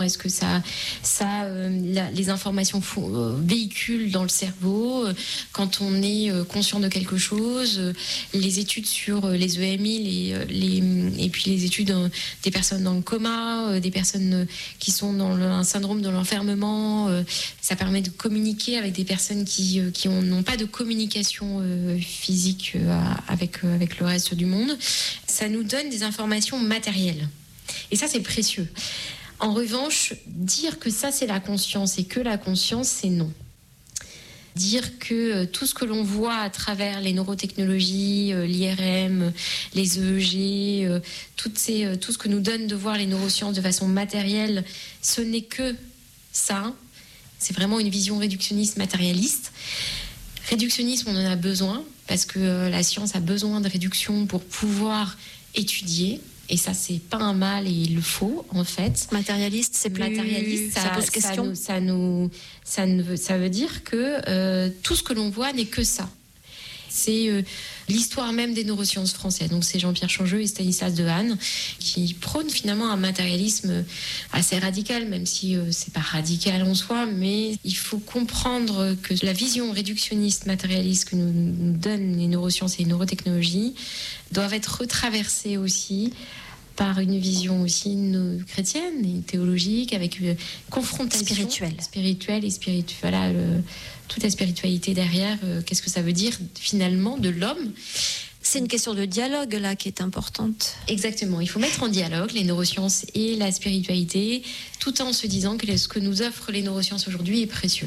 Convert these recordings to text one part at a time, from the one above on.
Est-ce que les informations véhiculent dans le cerveau quand on est conscient de quelque chose? Les études sur les EMI, et puis les études des personnes dans le coma, des personnes qui sont dans un syndrome de l'enfermement, ça permet de communiquer avec des personnes qui n'ont pas de communication physique avec le reste du monde. Ça nous donne des informations matérielles. Et ça, c'est précieux. En revanche, dire que ça c'est la conscience et que la conscience c'est non. Dire que tout ce que l'on voit à travers les neurotechnologies, l'IRM, les EEG, tout ce que nous donne de voir les neurosciences de façon matérielle, ce n'est que ça. C'est vraiment une vision réductionniste matérialiste. Réductionnisme, on en a besoin parce que la science a besoin de réduction pour pouvoir étudier. Et ça, c'est pas un mal et il le faut, en fait. Matérialiste, c'est plus... Matérialiste, ça pose question. Ça veut dire que tout ce que l'on voit n'est que ça. C'est l'histoire même des neurosciences françaises. Donc c'est Jean-Pierre Changeux et Stanislas Dehaene qui prônent finalement un matérialisme assez radical, même si c'est pas radical en soi, mais il faut comprendre que la vision réductionniste matérialiste que nous donnent les neurosciences et les neurotechnologies doivent être retraversées aussi par une vision aussi chrétienne et théologique, avec une confrontation spirituelle et spirituelle. Voilà, toute la spiritualité derrière, qu'est-ce que ça veut dire finalement de l'homme? C'est une question de dialogue là qui est importante. Exactement, il faut mettre en dialogue les neurosciences et la spiritualité, tout en se disant que ce que nous offrent les neurosciences aujourd'hui est précieux.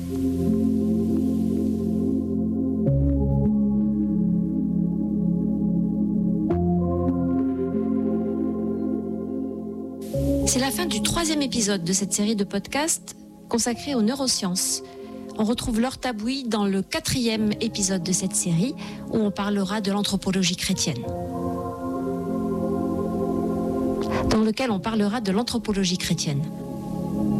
C'est la fin du 3e épisode de cette série de podcasts consacrée aux neurosciences. On retrouve Laure Tabouy dans le 4e épisode de cette série où on parlera de l'anthropologie chrétienne. Dans lequel on parlera de l'anthropologie chrétienne.